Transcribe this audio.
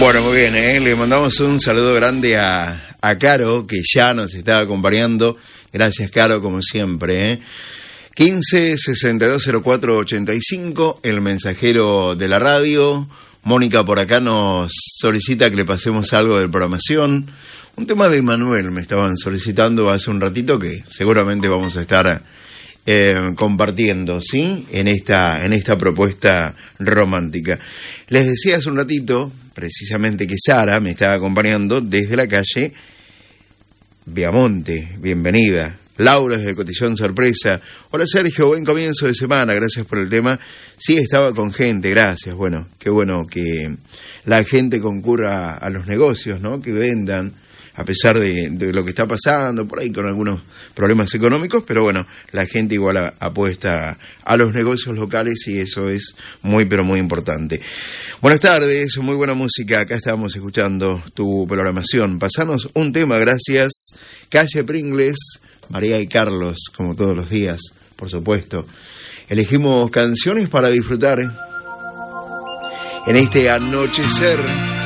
Bueno, muy bien, le mandamos un saludo grande a Caro, que ya nos está acompañando. Gracias, Caro, como siempre. 15 62 04 85, el mensajero de la radio. Mónica por acá nos solicita que le pasemos algo de programación. Un tema de Manuel me estaban solicitando hace un ratito que seguramente vamos a estar compartiendo, ¿sí? En esta propuesta romántica. Les decía hace un ratito, precisamente, que Sara me estaba acompañando desde la calle Viamonte. Bienvenida. Laura desde Cotillón Sorpresa. Hola Sergio, buen comienzo de semana, gracias por el tema. Sí, estaba con gente, gracias. Bueno, qué bueno que la gente concurra a los negocios, ¿no? Que vendan, a pesar de lo que está pasando, por ahí con algunos problemas económicos, pero bueno, la gente igual apuesta a los negocios locales y eso es muy, pero muy importante. Buenas tardes, muy buena música, acá estamos escuchando tu programación. Pasanos un tema, gracias. Calle Pringles, María y Carlos, como todos los días, por supuesto. Elegimos canciones para disfrutar en este anochecer